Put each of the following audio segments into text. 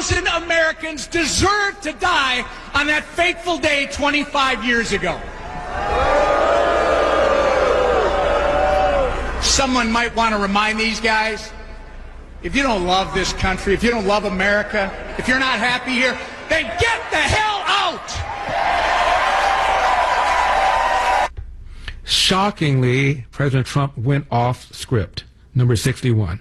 1,000 Americans deserved to die on that fateful day 25 years ago. Someone might want to remind these guys, if you don't love this country, if you don't love America, if you're not happy here, then get the hell out! Shockingly, President Trump went off script. Number 61.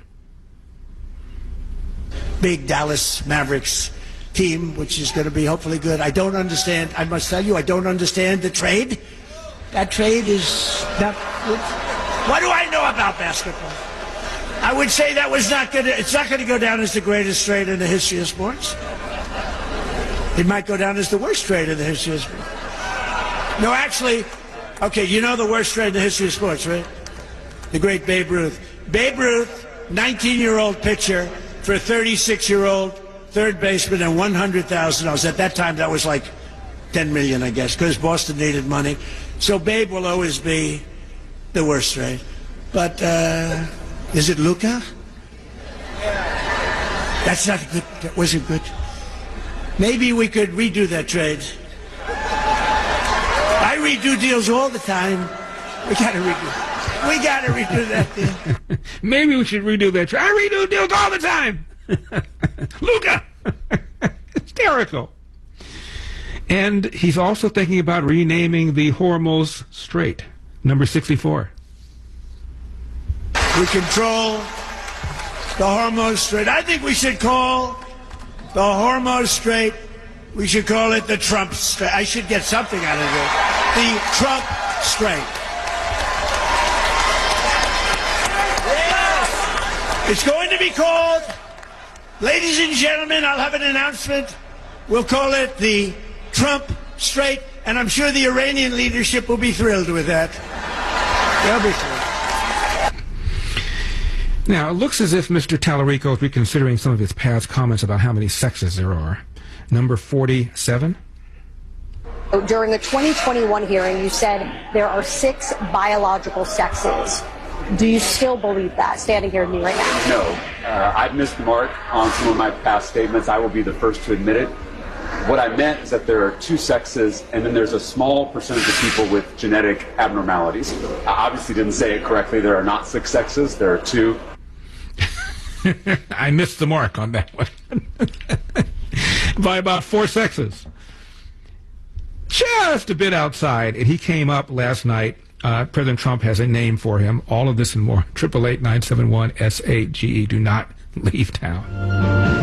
Big Dallas Mavericks team, which is going to be hopefully good. I don't understand. I must tell you, I don't understand the trade. That trade is not. What do I know about basketball? I would say that was not good. It's not going to go down as the greatest trade in the history of sports. It might go down as the worst trade in the history of sports. No, actually, okay, you know the worst trade in the history of sports, right? The great Babe Ruth. Babe Ruth, 19-year-old pitcher for a 36-year-old third baseman and $100,000. At that time, that was like $10 million, I guess, because Boston needed money. So Babe will always be the worst trade. But is it Luka? That's not good. That wasn't good. Maybe we could redo that trade. I redo deals all the time. We gotta redo that deal. Maybe we should redo that. I redo deals all the time. Luka! Hysterical. And he's also thinking about renaming the Hormuz Strait. Number 64. We control the Hormuz Strait. I think we should call the Hormuz Strait, we should call it the Trump Strait. I should get something out of it. The Trump Strait. It's going to be called, ladies and gentlemen, I'll have an announcement. We'll call it the Trump Strait, and I'm sure the Iranian leadership will be thrilled with that. They'll be thrilled. Now, it looks as if Mr. Tallarico is reconsidering some of his past comments about how many sexes there are. Number 47. During the 2021 hearing, you said there are 6 biological sexes. Do you still believe that, standing here with me right now? No. I've missed the mark on some of my past statements. I will be the first to admit it. What I meant is that there are 2 sexes, and then there's a small percentage of people with genetic abnormalities. I obviously didn't say it correctly. There are not 6 sexes. There are 2. I missed the mark on that one. By about 4 sexes. Just a bit outside, and he came up last night. President Trump has a name for him. All of this and more. 888-971-SAGE. Do not leave town.